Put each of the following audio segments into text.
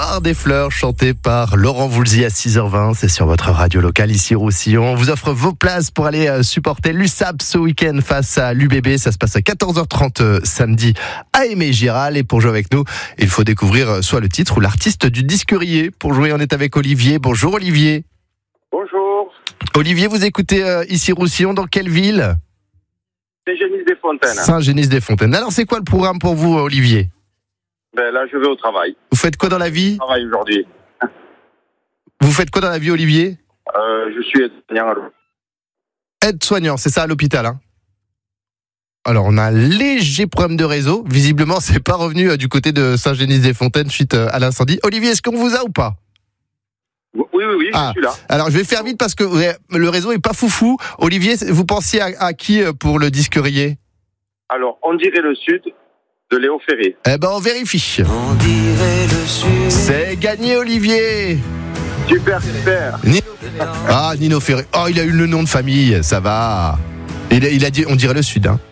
Boire des fleurs, chanté par Laurent Voulzy à 6h20. C'est sur votre radio locale ici Roussillon. On vous offre vos places pour aller supporter l'USAP ce week-end face à l'UBB. Ça se passe à 14h30 samedi à Aimé-Giral. Et pour jouer avec nous, il faut découvrir soit le titre ou l'artiste du disquerier. Pour jouer, on est avec Olivier. Bonjour Olivier. Bonjour. Olivier, vous écoutez ici Roussillon, dans quelle ville ? Saint-Genis-des-Fontaines. Saint-Genis-des-Fontaines. Alors c'est quoi le programme pour vous Olivier ? Ben là, je vais au travail. Vous faites quoi dans la vie ? Je travaille aujourd'hui. Vous faites quoi dans la vie Olivier ? Je suis aide-soignant. Aide-soignant, c'est ça à l'hôpital, hein ? Alors, on a un léger problème de réseau. Visiblement, c'est pas revenu du côté de Saint-Genis-des-Fontaines suite à l'incendie. Olivier, est-ce qu'on vous a ou pas ? Oui, je suis là. Alors, je vais faire vite parce que le réseau est pas foufou. Olivier, vous pensiez à qui pour le disquerier ? Alors, on dirait le sud de Léo Ferré. Eh ben, on vérifie. On dirait le sud. C'est gagné, Olivier. Super. Nino Ferré. Oh, il a eu le nom de famille, ça va. Il a dit, on dirait le sud, hein.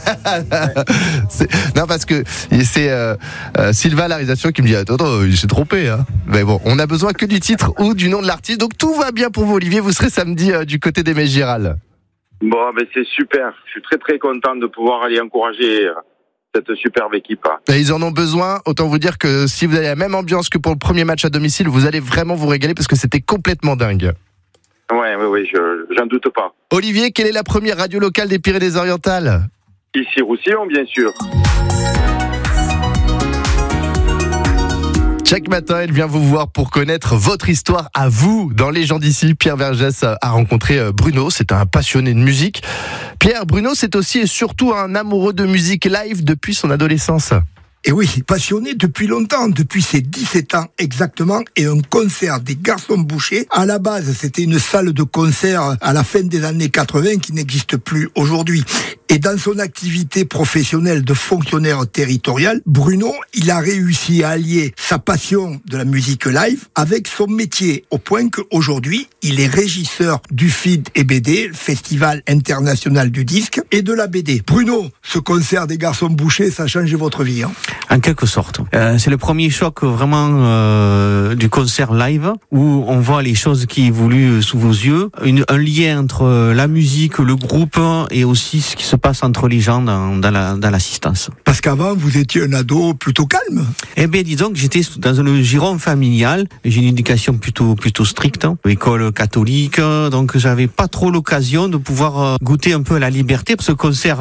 Non, parce que c'est Sylvain à la réalisation qui me dit attends, il s'est trompé, hein. Mais bon, on a besoin que du titre ou du nom de l'artiste. Donc tout va bien pour vous, Olivier. Vous serez samedi du côté d'Aimé-Giral. Bon, ben c'est super. Je suis très très content de pouvoir aller encourager cette superbe équipe. Et ils en ont besoin. Autant vous dire que si vous avez la même ambiance que pour le premier match à domicile, vous allez vraiment vous régaler parce que c'était complètement dingue. Oui, j'en doute pas. Olivier, quelle est la première radio locale des Pyrénées-Orientales ? Ici Roussillon, bien sûr. Chaque matin, elle vient vous voir pour connaître votre histoire à vous. Dans Les gens d'ici, Pierre Vergès a rencontré Bruno. C'est un passionné de musique. Pierre, Bruno, c'est aussi et surtout un amoureux de musique live depuis son adolescence. Et oui, passionné depuis longtemps, depuis ses 17 ans exactement, et un concert des Garçons Bouchers. À la base, c'était une salle de concert à la fin des années 80 qui n'existe plus aujourd'hui. Et dans son activité professionnelle de fonctionnaire territorial, Bruno, il a réussi à allier sa passion de la musique live avec son métier, au point qu'aujourd'hui, il est régisseur du FID et BD, le Festival International du Disque, et de la BD. Bruno, ce concert des Garçons Bouchers, ça a changé votre vie, hein ? En quelque sorte. C'est le premier choc vraiment du concert live où on voit les choses qui évoluent sous vos yeux. Un lien entre la musique, le groupe et aussi ce qui se passe entre les gens dans l'assistance. Parce qu'avant, vous étiez un ado plutôt calme. Eh bien, disons que j'étais dans un giron familial. J'ai une éducation plutôt stricte, école catholique, donc j'avais pas trop l'occasion de pouvoir goûter un peu à la liberté. Ce concert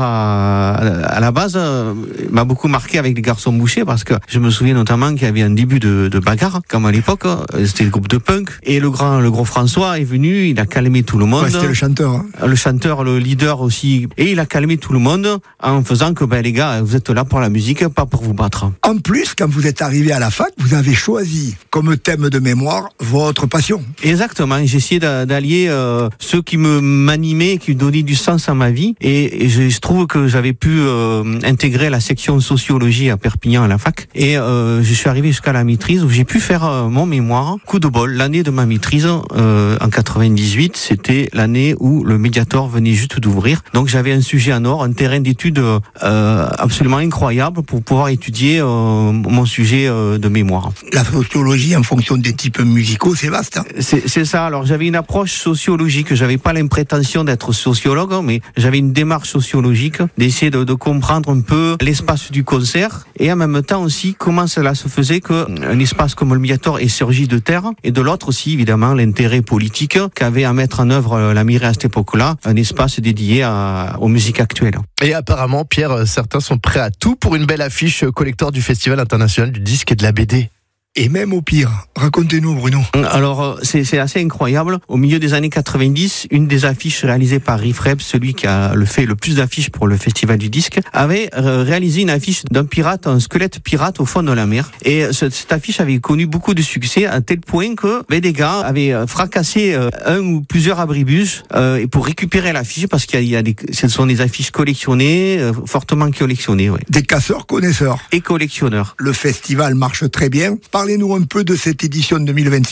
à la base m'a beaucoup marqué avec les Garçons Bouchers parce que je me souviens notamment qu'il y avait un début de bagarre, comme à l'époque, c'était le groupe de punk, et le gros François est venu, il a calmé tout le monde. Ouais, c'était le chanteur. Hein. Le chanteur, le leader aussi, et il a calmé tout le monde en faisant que les gars, vous êtes là pour la musique, pas pour vous battre. En plus, quand vous êtes arrivé à la fac, vous avez choisi comme thème de mémoire votre passion. Exactement, j'ai essayé d'allier ce qui m'animait, qui donnait du sens à ma vie, et je trouve que j'avais pu intégrer la section sociologie à Perpignan à la fac, et je suis arrivé jusqu'à la maîtrise où j'ai pu faire mon mémoire. Coup de bol, l'année de ma maîtrise en 98, c'était l'année où le Mediator venait juste d'ouvrir, donc j'avais un sujet en or, un terrain d'études absolument incroyable pour pouvoir étudier mon sujet de mémoire. La sociologie en fonction des types musicaux, c'est vaste. Hein. C'est ça, alors j'avais une approche sociologique, j'avais pas l'imprétention d'être sociologue, mais j'avais une démarche sociologique, d'essayer de comprendre un peu l'espace du concert, et en même temps aussi comment cela se faisait qu'un espace comme le Mediator est surgi de terre, et de l'autre aussi évidemment l'intérêt politique qu'avait à mettre en œuvre la mairie à cette époque-là, un espace dédié aux musiques actuelles. Et apparemment, Pierre, certains sont prêts à tout pour une belle affiche collector du Festival International du Disque et de la BD. Et même au pire, racontez-nous Bruno. Alors c'est assez incroyable. Au milieu des années 90, une des affiches réalisées par Riff Raps, celui qui a fait le plus d'affiches pour le Festival du Disque, avait réalisé une affiche d'un pirate, un squelette pirate au fond de la mer. Et cette affiche avait connu beaucoup de succès à tel point que des gars avaient fracassé un ou plusieurs abribus pour récupérer l'affiche, parce ce sont des affiches collectionnées, fortement collectionnées. Ouais. Des casseurs connaisseurs. Et collectionneurs. Le festival marche très bien. Parlez-nous un peu de cette édition 2026.